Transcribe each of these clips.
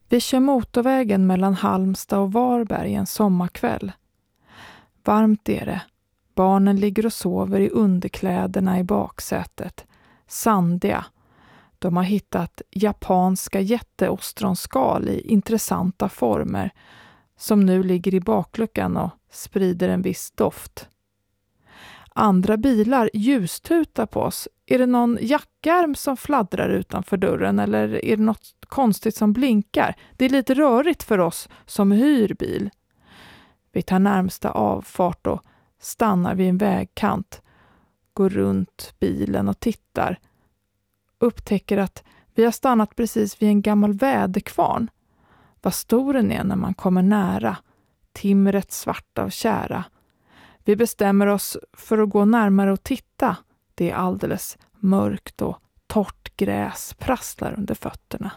Vi kör motorvägen mellan Halmstad och Varberg en sommarkväll. Varmt är det. Barnen ligger och sover i underkläderna i baksätet. Sandiga. De har hittat japanska jätteostronskal i intressanta former som nu ligger i bakluckan och sprider en viss doft. Andra bilar ljustutar på oss. Är det någon jackärm som fladdrar utanför dörren eller är det något konstigt som blinkar? Det är lite rörigt för oss som hyr bil. Vi tar närmsta avfart och stannar vid en vägkant. Går runt bilen och tittar. Upptäcker att vi har stannat precis vid en gammal väderkvarn. Vad stor den är när man kommer nära. Timret svart av kära. Vi bestämmer oss för att gå närmare och titta. Det är alldeles mörkt och torrt gräs prasslar under fötterna.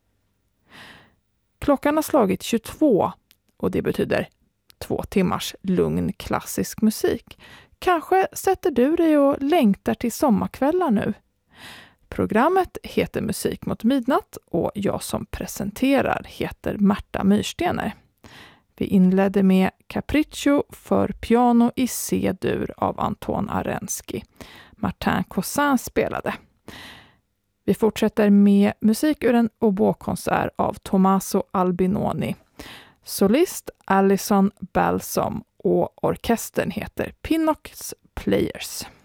Klockan har slagit 22 och det betyder 2 timmars lugn klassisk musik. Kanske sätter du dig och längtar till sommarkvällar nu. Programmet heter Musik mot midnatt och jag som presenterar heter Märta Myrstener. Vi inledde med Capriccio för piano i C-dur av Anton Arensky. Martin Cousin spelade. Vi fortsätter med musik ur en oboekonsert av Tommaso Albinoni. Solist Alison Balsom och orkestern heter Pinnock's Players.